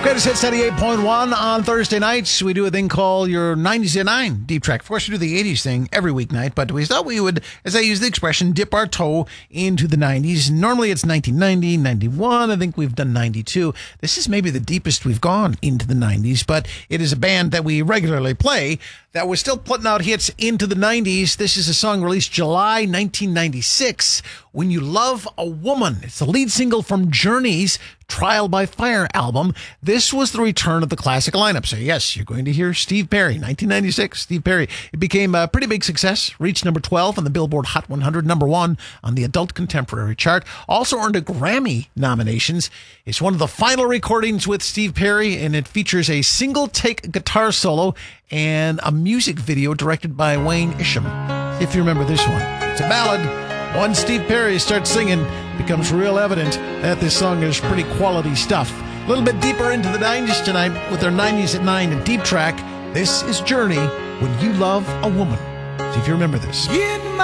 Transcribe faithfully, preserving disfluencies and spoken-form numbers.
Greatest Hits ninety-eight point one on Thursday nights. We do a thing called your nineties at nine deep track. Of course, we do the eighties thing every weeknight, but we thought we would, as I use the expression, dip our toe into the nineties. Normally it's nineteen ninety, ninety-one. I think we've done ninety-two. This is maybe the deepest we've gone into the nineties, but it is a band that we regularly play that was still putting out hits into the nineties. This is a song released July nineteen ninety-six, When You Love a Woman. It's the lead single from Journey's Trial by Fire album. This was the return of the classic lineup. So yes, you're going to hear Steve Perry, nineteen ninety-six, Steve Perry. It became a pretty big success, reached number twelve on the Billboard Hot one hundred, number one on the Adult Contemporary chart. Also earned a Grammy nominations. It's one of the final recordings with Steve Perry, and it features a single take guitar solo and a music video directed by Wayne Isham, if you remember this one. It's a ballad. Once Steve Perry starts singing, it becomes real evident that this song is pretty quality stuff. A little bit deeper into the nineties tonight with their nineties at nine and deep track. This is Journey, When You Love a Woman. See if you remember this. In my